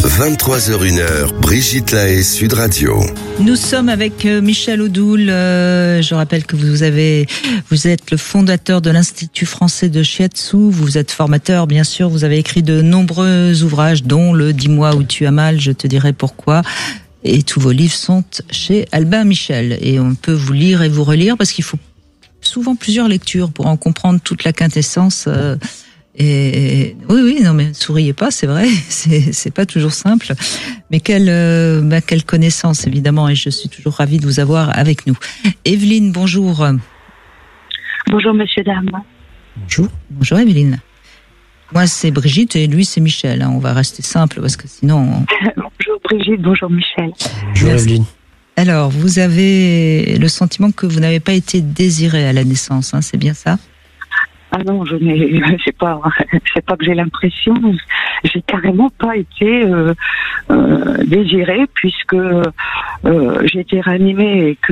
23h01, Brigitte Lahaie, Sud Radio. Nous sommes avec Michel Odoul. Je rappelle que vous êtes le fondateur de l'Institut français de Shiatsu. Vous êtes formateur, bien sûr. Vous avez écrit de nombreux ouvrages, dont le 10 mois où tu as mal, je te dirai pourquoi. Et tous vos livres sont chez Albin Michel. Et on peut vous lire et vous relire parce qu'il faut souvent plusieurs lectures pour en comprendre toute la quintessence. Et oui, non mais souriez pas, c'est vrai, c'est pas toujours simple. Mais quelle connaissance évidemment, et je suis toujours ravie de vous avoir avec nous. Evelyne, bonjour. Bonjour monsieur, dame. Bonjour Evelyne. Moi c'est Brigitte et lui c'est Michel. On va rester simple parce que sinon. Bonjour Brigitte, bonjour Michel. Bonjour Evelyne. Alors vous avez le sentiment que vous n'avez pas été désirée à la naissance, hein, c'est bien ça? Ah non, c'est pas que j'ai l'impression, j'ai carrément pas été désirée puisque j'ai été réanimée et que